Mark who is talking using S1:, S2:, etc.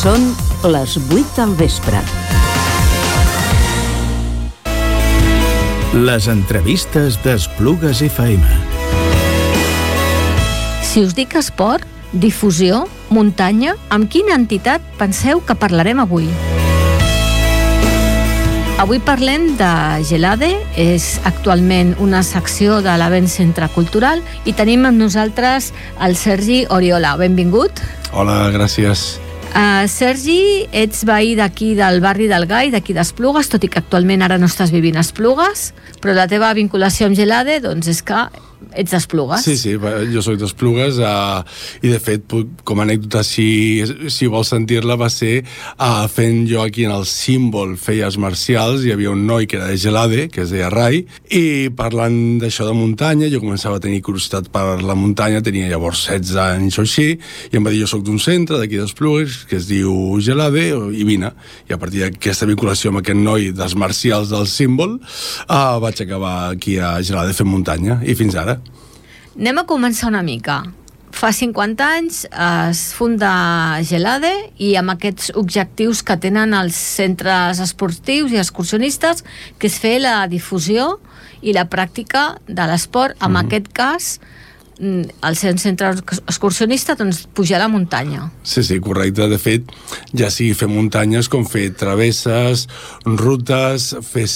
S1: Són les 8 del vespre.
S2: Les entrevistes d'Esplugues FM.
S3: Si us dic esport, difusió, muntanya, amb quina entitat penseu que parlarem avui? Avui parlem de Gelade, és actualment una secció de l'Avent Centre Cultural i tenim amb nosaltres el Sergi Oriola. Benvingut.
S4: Hola, gràcies.
S3: Sergi, ets veí d'aquí del barri del Gai, d'aquí d'Esplugues, tot i que actualment ara no estàs vivint a Esplugues, però la teva vinculació amb Gelade doncs és que ets d'Esplugues.
S4: Sí, jo soc d'Esplugues i de fet, com a anècdota, si vols sentir-la, va ser fent jo aquí en el símbol feia arts marcials, hi havia un noi que era de Gelade, que es deia Rai, i parlant d'això de muntanya, jo començava a tenir curiositat per la muntanya, tenia llavors 16 anys o així, i em va dir, jo soc d'un centre d'aquí d'Esplugues, que es diu Gelade, i vine. I a partir d'aquesta vinculació amb aquest noi dels marcials del símbol, vaig acabar aquí a Gelade fent muntanya, i fins ara.
S3: Anem a començar una mica. Fa 50 anys es funda Gelade i amb aquests objectius que tenen els centres esportius i excursionistes, que és fer la difusió i la pràctica de l'esport, en aquest cas el centre excursionista, doncs, pujar a la muntanya.
S4: Sí, correcte. De fet, ja sigui fer muntanyes com fer travesses, rutes, fer